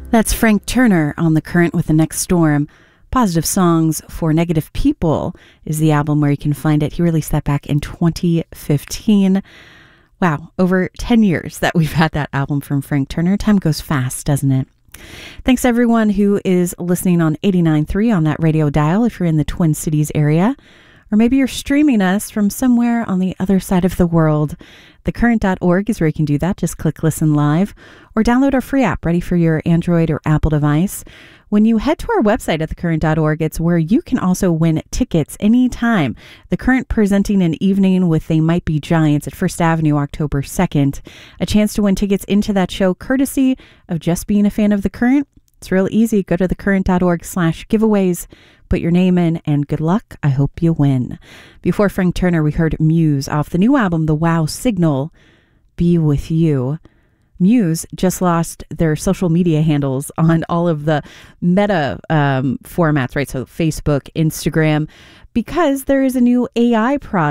That's Frank Turner on The Current with The Next Storm. Positive Songs for Negative People is the album where you can find it. He released that back in 2015. Wow, over 10 years that we've had that album from Frank Turner. Time goes fast, doesn't it? Thanks to everyone who is listening on 89.3 on that radio dial if you're in the Twin Cities area. Or maybe you're streaming us from somewhere on the other side of the world. Thecurrent.org is where you can do that. Just click Listen Live or download our free app ready for your Android or Apple device. When you head to our website at thecurrent.org, it's where you can also win tickets anytime. The Current presenting an evening with They Might Be Giants at First Avenue, October 2nd. A chance to win tickets into that show courtesy of just being a fan of The Current. It's real easy. Go to thecurrent.org/giveaways. Put your name in, and good luck. I hope you win. Before Frank Turner, we heard Muse off the new album, The Wow Signal, Be With You. Muse just lost their social media handles on all of the meta formats, right? So Facebook, Instagram, because there is a new AI product